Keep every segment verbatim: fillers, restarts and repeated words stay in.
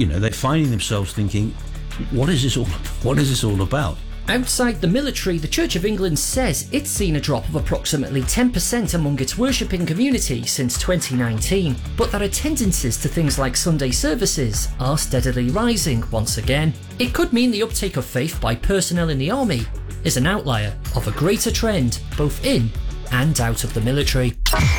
you know, they're finding themselves thinking, what is this all, what is this all about? Outside the military, the Church of England says it's seen a drop of approximately ten percent among its worshipping community since twenty nineteen, but that attendances to things like Sunday services are steadily rising once again. It could mean the uptake of faith by personnel in the army is an outlier of a greater trend both in and out of the military.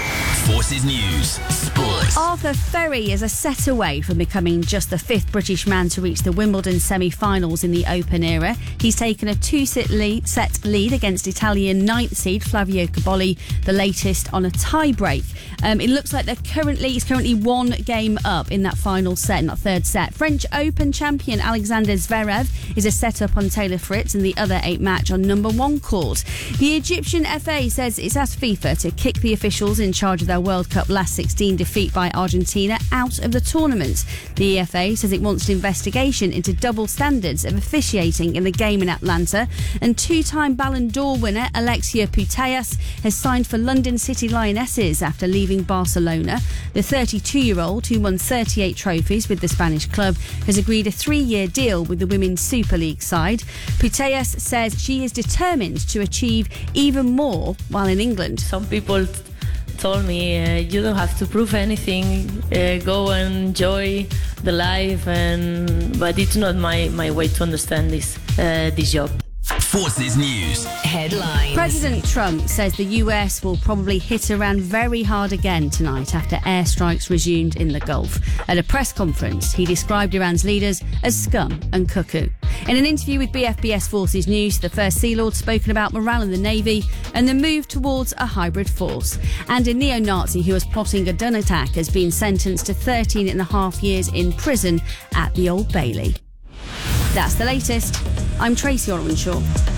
Forces News Sport. Arthur Ferry is a set away from becoming just the fifth British man to reach the Wimbledon semi-finals in the Open era. He's taken a two-set lead, set lead against Italian ninth seed Flavio Cobolli, the latest on a tie-break. Um, it looks like they're currently he's currently one game up in that final set, in that third set. French Open champion Alexander Zverev is a set up on Taylor Fritz and the other eight match on number one court. The Egyptian F A says it's asked FIFA to kick the officials in charge of their World Cup last sixteen defeat by Argentina out of the tournament. The E F A says it wants an investigation into double standards of officiating in the game in Atlanta, and two-time Ballon d'Or winner Alexia Putellas has signed for London City Lionesses after leaving Barcelona. The thirty-two-year-old, who won thirty-eight trophies with the Spanish club, has agreed a three-year deal with the Women's Super League side. Putellas says she is determined to achieve even more while in England. Some people told me uh, you don't have to prove anything, uh, go and enjoy the life, and but it's not my, my way to understand this uh, this job. Forces News Headlines. President Trump says the U S will probably hit Iran very hard again tonight after airstrikes resumed in the Gulf. At a press conference, he described Iran's leaders as scum and cuckoo. In an interview with B F B S Forces News, the First Sea Lord spoken about morale in the Navy and the move towards a hybrid force. And a neo-Nazi who was plotting a gun attack has been sentenced to thirteen and a half years in prison at the Old Bailey. That's the latest. I'm Tracy Ormanshaw.